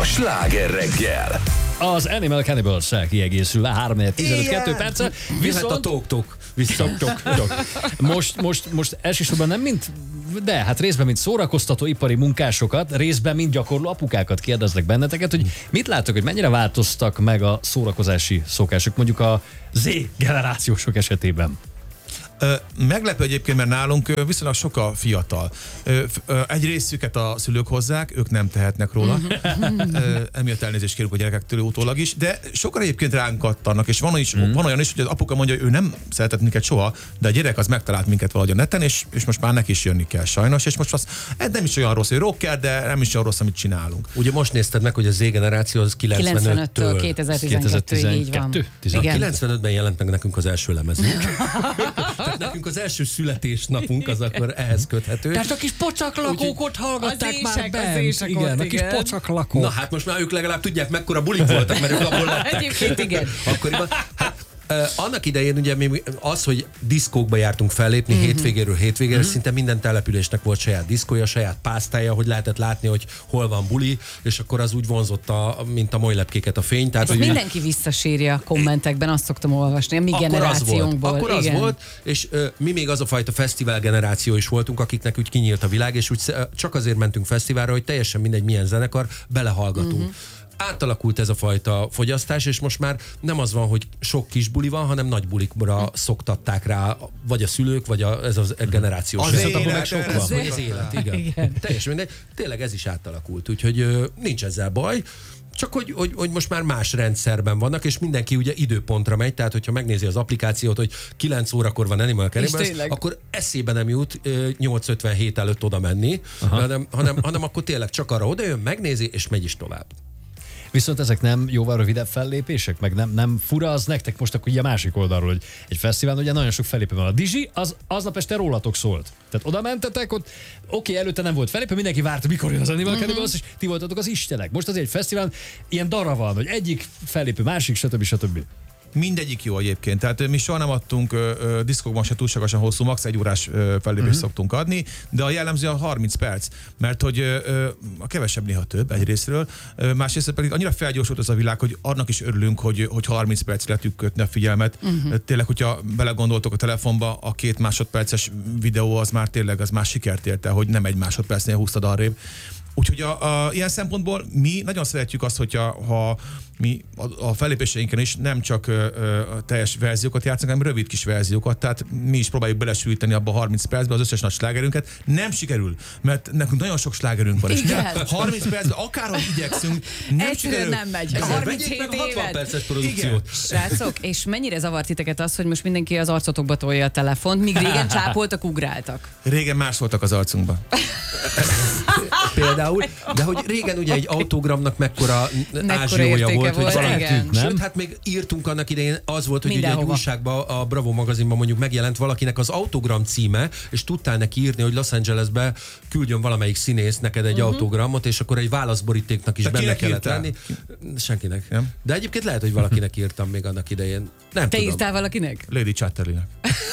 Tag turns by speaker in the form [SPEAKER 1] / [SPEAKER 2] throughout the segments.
[SPEAKER 1] a Sláger reggel.
[SPEAKER 2] Az Animal Cannibals-szel kiegészül 3-4-15-2 perccel.
[SPEAKER 3] Viszont a tok-tok.
[SPEAKER 2] Most elsősorban nem hát részben mint szórakoztató ipari munkásokat, részben mint gyakorló apukákat kérdeznek benneteket, hogy mit láttok, hogy mennyire változtak meg a szórakozási szokások, mondjuk a Z generációsok esetében.
[SPEAKER 4] Meglepő egyébként, mert nálunk viszonylag sok a fiatal. Egy részüket a szülők hozzák, ők nem tehetnek róla. Emiatt elnézést kérünk a gyerekektől utólag is, de sokan egyébként ránk kattannak, és van olyan is, hogy az apuka mondja, hogy ő nem szeretett minket soha, de a gyerek az megtalált minket valahogy a neten, és most már neki is jönni kell sajnos, és most ez nem is olyan rossz, hogy rocker, de nem is olyan rossz, amit csinálunk.
[SPEAKER 3] Ugye most nézted meg, hogy a Z generáció az 95-től
[SPEAKER 5] 2012-ig, így van.
[SPEAKER 3] 95-ben jelent meg nekünk az első lemezünk. Tehát nekünk az első születésnapunk az akkor ehhez köthető.
[SPEAKER 2] Tehát a kis pocaklakók ott hallgatták már bent.
[SPEAKER 5] Igen,
[SPEAKER 2] a kis pocaklakók.
[SPEAKER 3] Na hát most már ők legalább tudják, mekkora bulik voltak, mert ők abból lettek.
[SPEAKER 5] Egyébként igen.
[SPEAKER 3] Akkoriban, annak idején ugye mi az, hogy diszkókba jártunk fellépni hétvégéről hétvégére, szinte minden településnek volt saját diszkója, saját pásztája, hogy lehetett látni, hogy hol van buli, és akkor az úgy vonzotta, mint a molylepkéket a fény. Tehát,
[SPEAKER 5] hogy mindenki visszasírja a kommentekben, azt szoktam olvasni, a mi generációnkból.
[SPEAKER 3] Akkor az volt, és mi még az a fajta fesztivál generáció is voltunk, akiknek úgy kinyílt a világ, és úgy csak azért mentünk fesztiválra, hogy teljesen mindegy milyen zenekar, belehallgatunk. Átalakult ez a fajta fogyasztás, és most már nem az van, hogy sok kis buli van, hanem nagy bulikra szoktatták rá, vagy a szülők, vagy ez a generációs.
[SPEAKER 4] Az élet,
[SPEAKER 3] meg sok van. Az élet, igen. Teljesen mindegy. Tényleg ez is átalakult, úgyhogy nincs ezzel baj. Csak hogy most már más rendszerben vannak, és mindenki ugye időpontra megy, tehát hogyha megnézi az applikációt, hogy 9 órakor van Animal Cannibals, akkor eszébe nem jut 8:57 előtt oda menni, hanem akkor tényleg csak arra odajön, megnézi, és megy is tovább.
[SPEAKER 2] Viszont ezek nem jóval rövidebb fellépések, meg nem fura az nektek most akkor ugye a másik oldalról, hogy egy fesztiválon ugye nagyon sok fellépő van. A Dizsi az aznap este rólatok szólt. Tehát oda mentetek, ott előtte nem volt fellépő, mindenki várta, mikor jön az Animal Cannibals, és ti voltatok az istenek. Most azért egy fesztiválon ilyen dara van, hogy egyik fellépő, másik, stb.
[SPEAKER 4] Mindegyik jó egyébként. Tehát mi soha nem adtunk diszkokban se túlságosan hosszú, max. 1 órás fellépést szoktunk adni, de a jellemző a 30 perc, mert hogy a kevesebb néha több egyrésztről, másrészt pedig annyira felgyorsult az a világ, hogy annak is örülünk, hogy 30 perc le tudjuk kötni a figyelmet. Tényleg, hogyha belegondoltok a telefonba, a 2 másodperces videó az már sikert érte, hogy nem 1 másodpercnél húztad arrébb. Úgyhogy ilyen szempontból mi nagyon szeretjük azt, hogyha mi a fellépéseinken is nem csak a teljes verziókat játszunk, hanem rövid kis verziókat, tehát mi is próbáljuk belesülíteni abba a 30 percbe az összes nagy slágerünket. Nem sikerül, mert nekünk nagyon sok slágerünk van, és 30 percben akárhogy igyekszünk, nem sikerül.
[SPEAKER 5] Nem megy. 37
[SPEAKER 3] 60 perces produkciót.
[SPEAKER 5] Srácok, és mennyire zavart titeket az, hogy most mindenki az arcotokba tolja a telefont, míg régen csápoltak, ugráltak?
[SPEAKER 4] Régen más voltak az arcunkban.
[SPEAKER 3] Például, de hogy régen ugye egy autogramnak mekkora ázsiója volt, hogy valami. Sőt, hát még írtunk annak idején, az volt, hogy ugye egy újságban, a Bravo magazinban mondjuk megjelent valakinek az autogram címe, és tudtál neki írni, hogy Los Angelesbe küldjön valamelyik színész neked egy autogramot, és akkor egy válaszborítéknak is benne kellett lenni. Senkinek. Nem? De egyébként lehet, hogy valakinek írtam még annak idején. Nem
[SPEAKER 5] Te
[SPEAKER 3] tudom.
[SPEAKER 5] írtál valakinek?
[SPEAKER 4] Lady Chatterleynek.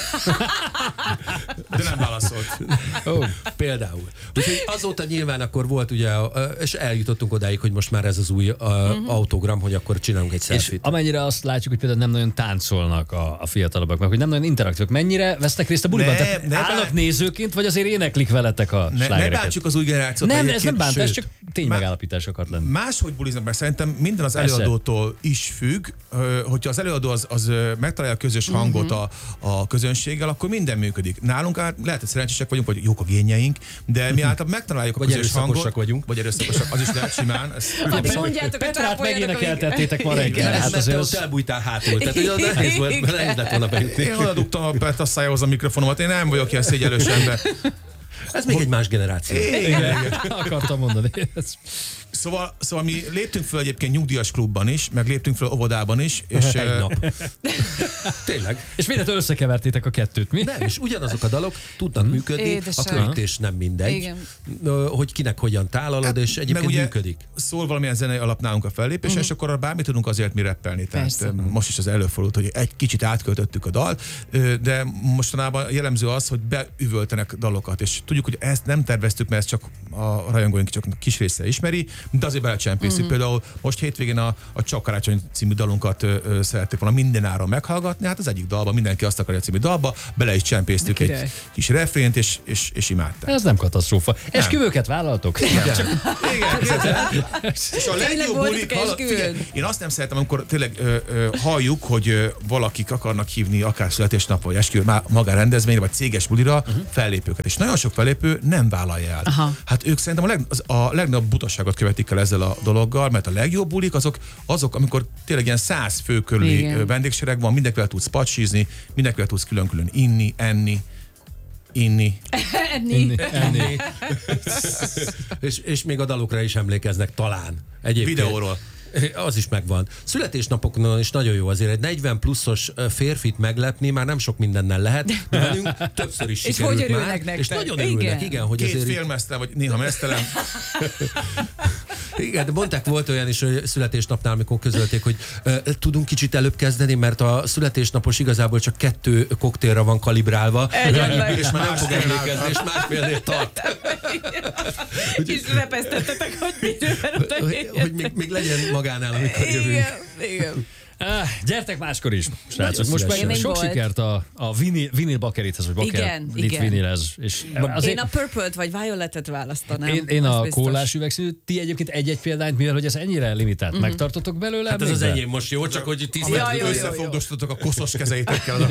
[SPEAKER 4] De nem válaszolt.
[SPEAKER 3] Például. Úgyhogy azóta nyilván akkor volt ugye, és eljutottunk odáig, hogy most már ez az új autogram, hogy akkor csinálunk egy selfie-t.
[SPEAKER 2] És amennyire azt látjuk, hogy például nem nagyon táncolnak a fiatalabbak, meg hogy nem nagyon interaktívak, mennyire vesznek részt a buliban? Állnak nézőként, vagy azért éneklik veletek a slágereket?
[SPEAKER 4] Ne bántsuk az új generációt.
[SPEAKER 2] Nem, ez nem bántás, csak ténymegállapítás akart lenni.
[SPEAKER 4] Máshogy buliznak, mert szerintem minden az előadótól is függ, hogyha az előadó az megtalálja a közös hangot a közönséggel, akkor minden működik. Nálunk lehet, hogy szerencsések vagyunk, vagy jók a génjeink, de mi általában megtaláljuk a közös hangot. Vagy erőszakosak, az is lehet simán.
[SPEAKER 2] Petrát megénekeltettétek ma reggel.
[SPEAKER 3] Hát azért ott elbújtál hátul, tehát hogy az nehéz volt, mert nehéz lett volna bejutni.
[SPEAKER 4] Én oda dugtam a Pet a szájához a mikrofonomat, én nem vagyok ilyen szégyelős ember.
[SPEAKER 3] Ez még egy más generáció.
[SPEAKER 2] Igen, akartam mondani.
[SPEAKER 4] Szóval mi léptünk föl egyébként nyugdíjas klubban is, meg léptünk föl óvodában is. És
[SPEAKER 3] egy nap. Tényleg.
[SPEAKER 2] És mindentől összekevertétek a kettőt, mi?
[SPEAKER 3] Nem, és ugyanazok a dalok tudnak működni, a körítés nem mindegy. Igen. Hogy kinek hogyan tálalod, és egyébként működik.
[SPEAKER 4] Szól valamilyen zenei alap nálunk a fellépés, és akkor bármit tudunk azért mi rappelni. Tehát most is az előfordult, hogy egy kicsit átköltöttük a dalt, de mostanában jellemző az, hogy beüvöltenek dalokat, és tudjuk, tudjuk, hogy ezt nem terveztük, mert ezt csak a rajongóink csak kis része ismeri, de azért belecsempésztük. Például most hétvégén a Csak Karácsony című dalunkat szerették volna mindenáron meghallgatni, hát az egyik dalba, Mindenki azt akarja című dalba, bele is csempésztük egy kis refrént, és imádták.
[SPEAKER 2] Ez nem katasztrófa. Esküvőket vállaltok?
[SPEAKER 4] Igen. És a legjobb bulik, én azt nem szeretem, amikor tényleg halljuk, hogy valakik akarnak hívni akár születésnap, vagy esküvő, magánrendezvényre, vagy céges bulira fellépőket. És nagyon sok fellépő nem vállalja el.
[SPEAKER 5] Aha.
[SPEAKER 4] Hát ők szerintem a legnagyobb butaságot követik el ezzel a dologgal, mert a legjobb bulik azok, amikor tényleg ilyen 100 fő körüli vendégsereg van, mindenkivel tudsz pacsizni, mindenkivel tudsz külön-külön enni.
[SPEAKER 3] és még a dalokra is emlékeznek talán. Egyébként.
[SPEAKER 4] Videóról.
[SPEAKER 3] Az is megvan. Születésnapokon is nagyon jó azért. Egy 40 pluszos férfit meglepni már nem sok mindennel lehet, de velünk többször is sikerült.
[SPEAKER 5] És hogy örülnek nektek?
[SPEAKER 3] És nagyon örülnek, igen, hogy
[SPEAKER 4] Két
[SPEAKER 3] azért...
[SPEAKER 4] félmeztelen, vagy néha meztelen.
[SPEAKER 3] Igen, de mondták, volt olyan is, hogy születésnapnál, amikor közölték, hogy tudunk kicsit előbb kezdeni, mert a születésnapos igazából csak 2 koktélra van kalibrálva, és már nem fog emlékezni, és másfélnél tart.
[SPEAKER 5] És repesztettetek, hogy miről
[SPEAKER 3] hogy még legyen magánál, amikor jövünk.
[SPEAKER 5] Igen.
[SPEAKER 2] Gyertek máskor is, srácok. Most meg sok sikert a vinil bakerithez, vagy bakerit vinilhez.
[SPEAKER 5] Én a Purple-t vagy Violet-et választanám.
[SPEAKER 2] Én a kólás üvegszínű. Ti egyébként egy példányt, mivel hogy ez ennyire limitált, megtartotok belőle?
[SPEAKER 3] Hát ez az enyém most jó, csak hogy
[SPEAKER 4] összefogdostotok a koszos kezeitekkel.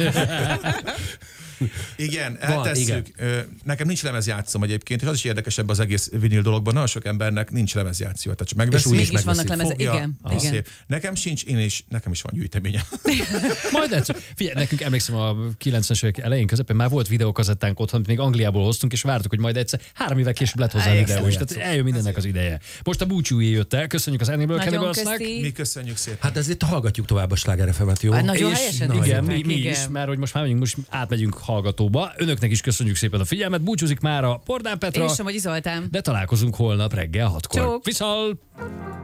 [SPEAKER 4] Igen, eltesszük. Nekem nincs lemezjátszom egyébként, és az is érdekesebb az egész vinil dologban. Nagyon sok embernek nincs lemezjátszó. Tehát csak megveszi,
[SPEAKER 5] és mégis vannak lemezek. Igen.
[SPEAKER 4] Nekem sincs, nekem is van gyűjteményem.
[SPEAKER 2] Majd egyszer. Figyelj, nekünk emlékszem a 90-es évek elején, közepén már volt videókazettánk otthon, amit még Angliából hoztunk, és vártuk, hogy majd egyszer 3 évvel később lett hozzá videó is. Tehát eljön mindennek az ideje. Most a búcsújé jött el. Köszönjük az Animal Cannibalsnak.
[SPEAKER 4] Mi köszönjük szépen.
[SPEAKER 3] Hát ezért hallgatjuk tovább a Sláger FM-et, jó?
[SPEAKER 5] Nagyon helyesen.
[SPEAKER 2] Igen, mi is, mert hogy most már átmegyünk hallgatóba. Önöknek is köszönjük szépen a figyelmet. Búcsúzik már a Pordán Petra.
[SPEAKER 5] És Somogyi Zoltán.
[SPEAKER 2] De találkozunk holnap reggel 6-kor.
[SPEAKER 5] Csók.
[SPEAKER 2] Viszont!